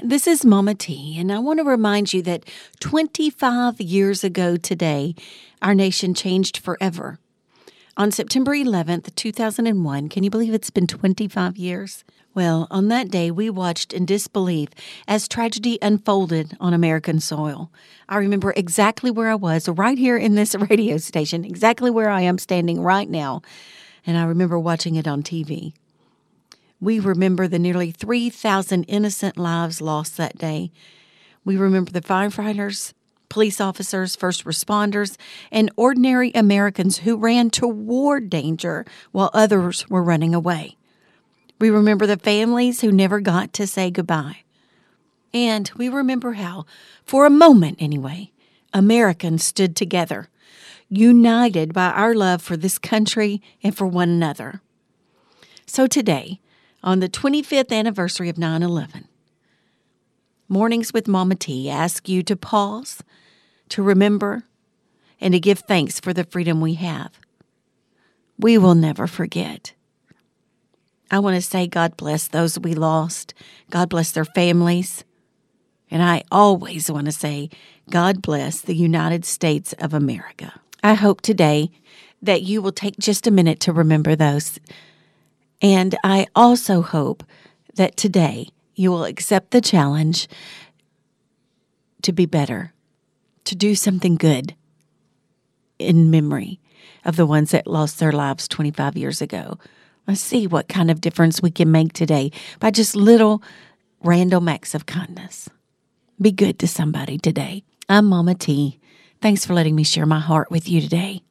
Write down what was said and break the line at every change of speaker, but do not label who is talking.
This is Mama T, and I want to remind you that 25 years ago today, our nation changed forever. On September 11th, 2001, can you believe it's been 25 years? Well, on that day, we watched in disbelief as tragedy unfolded on American soil. I remember exactly where I was, right here in this radio station, exactly where I am standing right now, and I remember watching it on TV. We remember the nearly 3,000 innocent lives lost that day. We remember the firefighters, police officers, first responders, and ordinary Americans who ran toward danger while others were running away. We remember the families who never got to say goodbye. And we remember how, for a moment anyway, Americans stood together, united by our love for this country and for one another. So today, on the 25th anniversary of 9/11, Mornings with Mama T ask you to pause, to remember, and to give thanks for the freedom we have. We will never forget. I want to say God bless those we lost. God bless their families. And I always want to say God bless the United States of America. I hope today that you will take just a minute to remember those. And I also hope that today you will accept the challenge to be better, to do something good in memory of the ones that lost their lives 25 years ago. Let's see what kind of difference we can make today by just little random acts of kindness. Be good to somebody today. I'm Mama T. Thanks for letting me share my heart with you today.